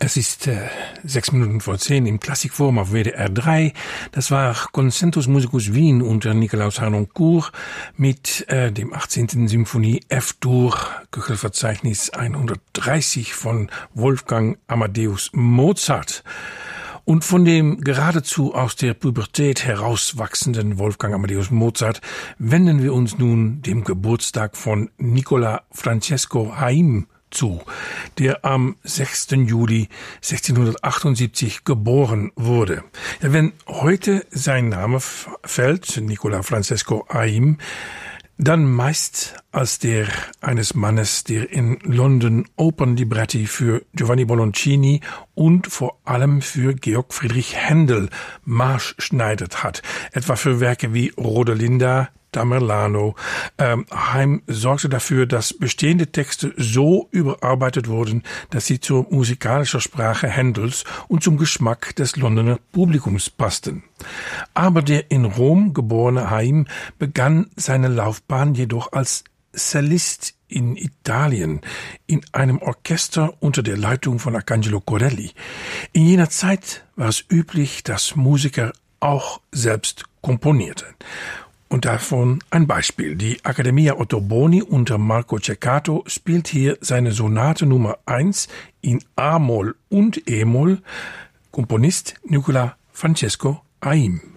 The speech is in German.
Es ist 6:06 im Klassikforum auf WDR 3. Das war Concentus Musicus Wien unter Nikolaus Harnoncourt mit dem 18. Symphonie F-Dur, Köchelverzeichnis 130 von Wolfgang Amadeus Mozart. Und von dem geradezu aus der Pubertät herauswachsenden Wolfgang Amadeus Mozart wenden wir uns nun dem Geburtstag von Nicola Francesco Haim zu, der am 6. Juli 1678 geboren wurde. Ja, wenn heute sein Name fällt, Nicola Francesco Haim, dann meist als der eines Mannes, der in London Opernlibretti für Giovanni Boloncini und vor allem für Georg Friedrich Händel maßschneidert hat, etwa für Werke wie Rodelinda, Tamerlano. Haim sorgte dafür, dass bestehende Texte so überarbeitet wurden, dass sie zur musikalischen Sprache Händels und zum Geschmack des Londoner Publikums passten. Aber der in Rom geborene Haim begann seine Laufbahn jedoch als Cellist in Italien, in einem Orchester unter der Leitung von Arcangelo Corelli. In jener Zeit war es üblich, dass Musiker auch selbst komponierten. Und davon ein Beispiel. Die Accademia Ottoboni unter Marco Ceccato spielt hier seine Sonate Nummer 1 in A-Moll und E-Moll. Komponist Nicola Francesco Haim.